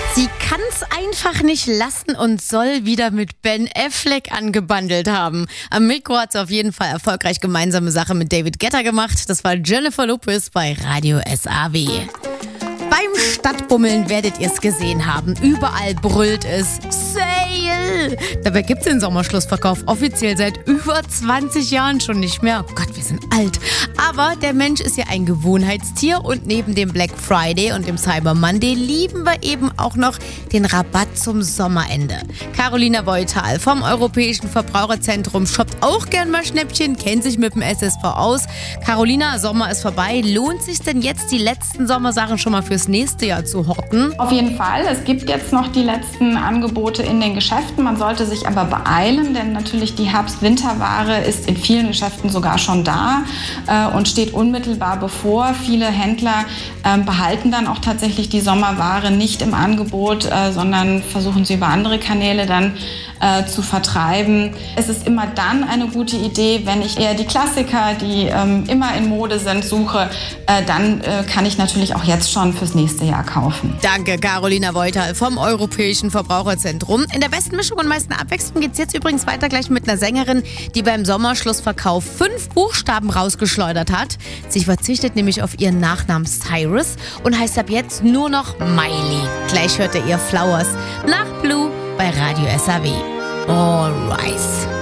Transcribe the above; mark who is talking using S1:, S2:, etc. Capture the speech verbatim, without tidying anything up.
S1: Sie kann's einfach nicht lassen und soll wieder mit Ben Affleck angebandelt haben. Am Mikro hat sie auf jeden Fall erfolgreich gemeinsame Sache mit David Guetta gemacht. Das war Jennifer Lopez bei Radio S A W. Beim Stadtbummeln werdet ihr es gesehen haben. Überall brüllt es Sale. Dabei gibt es den Sommerschlussverkauf offiziell seit über zwanzig Jahren schon nicht mehr. Oh Gott, wir sind alt. Aber der Mensch ist ja ein Gewohnheitstier und neben dem Black Friday und dem Cyber Monday lieben wir eben auch noch den Rabatt zum Sommerende. Carolina Beuthal vom Europäischen Verbraucherzentrum shoppt auch gern mal Schnäppchen, kennt sich mit dem S S V aus. Carolina, Sommer ist vorbei. Lohnt sich denn jetzt die letzten Sommersachen schon mal fürs nächste Jahr zu horten?
S2: Auf jeden Fall. Es gibt jetzt noch die letzten Angebote in den Geschäften. Man sollte sich aber beeilen, denn natürlich die Herbst-Winterware ist in vielen Geschäften sogar schon da äh, und steht unmittelbar bevor. Viele Händler äh, behalten dann auch tatsächlich die Sommerware nicht im Angebot, äh, sondern versuchen sie über andere Kanäle dann äh, zu vertreiben. Es ist immer dann eine gute Idee, wenn ich eher die Klassiker, die ähm, immer in Mode sind, suche, äh, dann äh, kann ich natürlich auch jetzt schon fürs nächste Jahr kaufen.
S1: Danke, Carolina Beuthal vom Europäischen Verbraucherzentrum. In der besten Mischung und meisten Abwechslung geht es jetzt übrigens weiter gleich mit einer Sängerin, die beim Sommerschlussverkauf fünf Buchstaben rausgeschleudert hat. Sie verzichtet nämlich auf ihren Nachnamen Cyrus und heißt ab jetzt nur noch Miley. Gleich hört ihr ihr Flowers nach Blue bei Radio S A W. All Rise.